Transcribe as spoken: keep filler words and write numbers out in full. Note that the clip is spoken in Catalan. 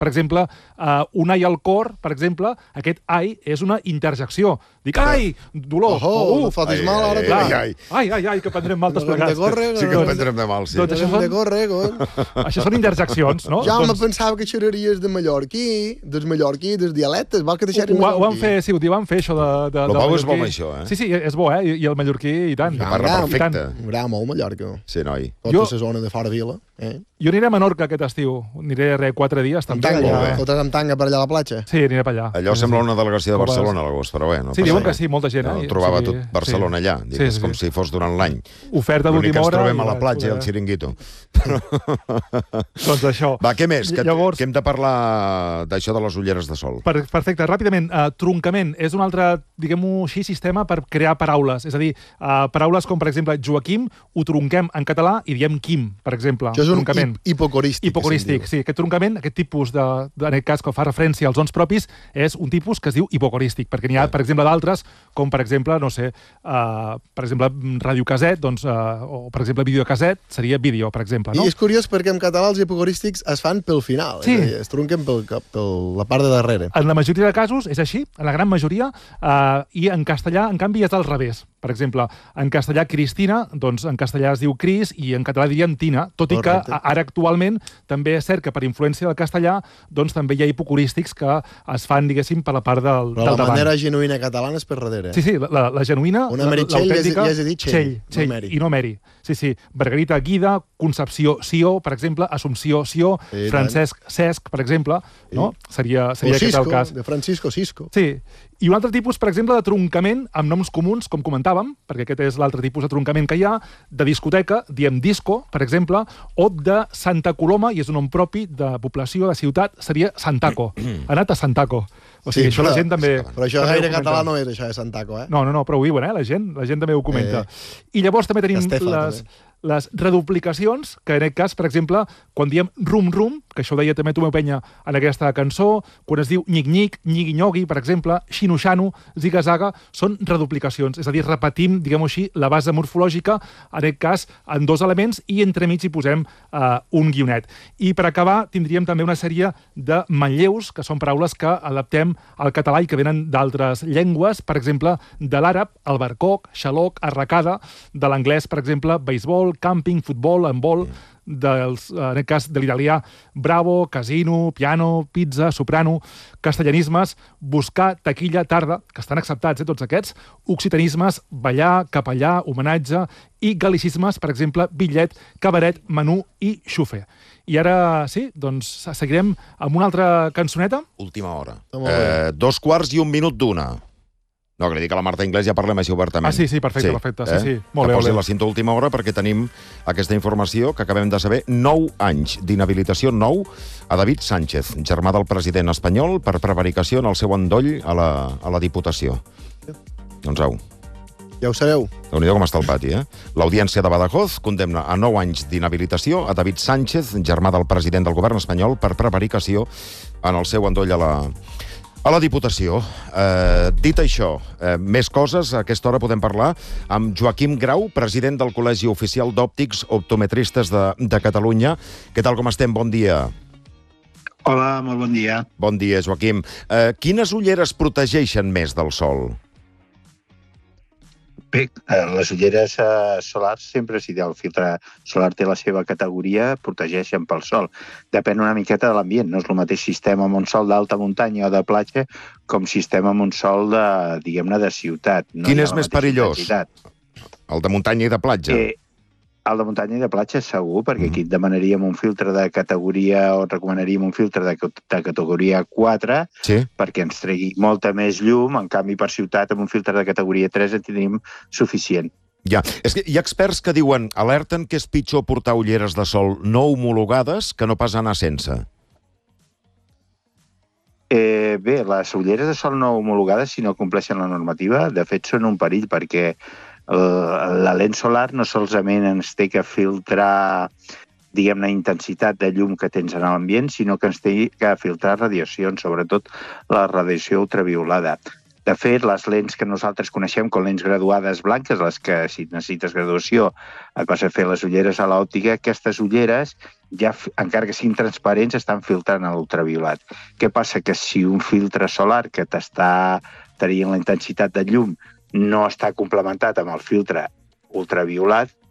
Per exemple, uh, un ai al cor, per exemple, aquest ai és una interjecció. Dic, ai, dolor. Ojo, o, no fotis mal ara. Ai, ai, ai. Ai, ai, ai, que prendrem mal tots plegats. Sí que prendrem de mal, sí. Doncs això de són, córrer, cony. això són interjeccions, no? Ja me doncs, pensava que xerraries de mallorquí, dels mallorquí, dels dialectes. Vol que te xerri ho, ho van mallorquí. fer, sí, ho van fer, això de, de, Lo del Pau és bo mallorquí. amb això, eh? Sí, sí, és bo, eh? I, i el mallorquí, i tant. Ja, Parla ja, perfecte. M'agrada molt Mallorca. Sí, noi. Tota Jo- la zona de fora vila. Eh? Jo aniré a Menorca aquest estiu. Aniré re, quatre dies. Amb també, tanga, allà. totes amb tanga per allà a la platja. Sí, aniré per allà. Allò sí, sembla sí. una delegació de Coves. Barcelona, a l'agost, però bé. No Sí, passa diuen res. que sí, molta gent, eh? No, trobava O sigui, tot Barcelona sí. allà. Sí, Dic, és sí, com sí. si fos durant l'any. Oferta L'únic que d'última ens hora. trobem i a la vaig platja i poder- al xiringuito. Doncs això. Va, què més? Que, Llavors- que hem de parlar d'això de les ulleres de sol. Per, perfecte, ràpidament, uh, truncament és un altre, diguem-ho així, sistema per crear paraules. És a dir, uh, paraules com, per exemple, Joaquim, ho trunquem en català i diem Quim, per exemple. Això és un truncament. hip hipocorístic. Hipocorístic, sí. Aquest truncament, aquest tipus, de, de, en aquest cas, que fa referència als ons propis, és un tipus que es diu hipocorístic, perquè n'hi ha, per exemple, d'altres, com, per exemple, no sé, uh, per exemple, radiocaset, doncs, uh, o, per exemple, videocaset, seria vídeo, per exemple, no? I és curiós perquè en català els hipocorístics es fan pel final. Sí. És a dir, es trunquen pel, per la part de darrere. En la majoria de casos és així, en la gran majoria, eh, i en castellà, en canvi, és al revés. Per exemple, en castellà Cristina, doncs en castellà es diu Cris i en català diríem Tina, tot Correcte. i que a- ara actualment també és cert que per influència del castellà doncs també hi ha hipocorístics que es fan, diguéssim, per la part del, Però del la davant. manera genuïna catalana és per darrere. Sí, sí, la, la, la genuïna, Una la- Meritxell ja és- l'autèntica... ja és a dir Txell, no Txell, Meri. i no Meri. Sí, sí. Margarita Guida, Concepció Sió, per exemple, Assumpció Sió, Sí, Francesc Cesc, per exemple, no? Seria, O seria aquest Cisco, el cas. de Francisco Cisco. Sí, i un altre tipus, per exemple, de troncament amb noms comuns, com comentàvem, perquè aquest és l'altre tipus de troncament que hi ha, de discoteca, diem disco, per exemple, o de Santa Coloma, i és un nom propi de població, de ciutat, seria Santaco. Ha anat a Santaco. O sigui, Sí, això la però- gent també... Però això també ho gaire comenta. català no és, això de Santaco, eh? No, no, no, però ho diuen, eh, la gent, la gent també ho comenta. Eh. I llavors també tenim Estefan, les, també. les reduplicacions, que en aquest cas, per exemple, quan diem rum-rum, que això ho deia també Tomeu Penya en aquesta cançó, quan es diu nyic-nyic, nyigui-nyogui, per exemple, xino-xano, ziga-zaga, són reduplicacions. És a dir, repetim, diguem-ho així, la base morfològica, en aquest cas, en dos elements, i entremig hi posem eh, un guionet. I per acabar, tindríem també una sèrie de manlleus, que són paraules que adaptem al català i que venen d'altres llengües, per exemple, de l'àrab, albercoc, xaloc, arracada, de l'anglès, per exemple, beisbol, càmping, futbol, handbol, dels, en aquest cas de l'italià, bravo, casino, piano, pizza, soprano, castellanismes, buscar, taquilla, tarda, que estan acceptats, eh, tots aquests, occitanismes, ballar, capellà, homenatge, i galicismes, per exemple, bitllet, cabaret, menú i xufer. I ara, sí, doncs seguirem amb una altra cançoneta. Última hora. Molt bé. Eh, dos quarts i un minut d'una. No, que li dic a la Marta Inglés ja parlem així obertament. Ah, sí, sí, perfecte, perfecte, sí, sí. Molt que bé, posi molt bé. la cinta a última hora perquè tenim aquesta informació que acabem de saber. Nou anys d'inhabilitació, nou, a David Sánchez, germà del president espanyol, per prevaricació en el seu endoll a la, a la Diputació. Doncs au. Ja ho sabeu. Déu-n'hi-do com està el pati, eh? L'Audiència de Badajoz condemna a nou anys d'inhabilitació a David Sánchez, germà del president del govern espanyol, per prevaricació en el seu endoll a la, a la Diputació. Eh, dit això, eh, més coses, a aquesta hora podem parlar amb Joaquim Grau, president del Col·legi Oficial d'Òptics Optometristes de, de Catalunya. Què tal, com estem? Bon dia. Hola, molt bon dia. Bon dia, Joaquim. Eh, quines ulleres protegeixen més del sol? Bé, eh, les ulleres eh, solars sempre, si el filtre solar té la seva categoria, protegeixen pel sol. Depèn una miqueta de l'ambient. No és el mateix sistema amb un sol d'alta muntanya o de platja com sistema amb un sol de, diguem-ne, de ciutat. No Quin hi ha és la més mateixa perillós? intensitat. El de muntanya i de platja? Eh, el de muntanya i de platja segur, perquè aquí et demanaríem un filtre de categoria o et recomanaríem un filtre de, de categoria quatre Sí. perquè ens tregui molta més llum. En canvi, per ciutat, amb un filtre de categoria tres en tindríem suficient. Ja. És que hi ha experts que diuen, alerten que és pitjor portar ulleres de sol no homologades que no pas anar sense. Eh, bé, les ulleres de sol no homologades, si no compleixen la normativa, de fet són un perill, perquè la lent solar no solament ens té que filtrar, diguem-ne, intensitat de llum que tens en l'ambient, sinó que ens té que filtrar radiacions, sobretot la radiació ultraviolada. De fet, les lents que nosaltres coneixem com lents graduades blanques, les que, si necessites graduació, et vas a fer les ulleres a l'òptica, aquestes ulleres, ja, encara que siguin transparents, estan filtrant a l'ultraviolat. Què passa? Que si un filtre solar que t'està traient la intensitat de llum no està complementat amb el filtre ultraviolat,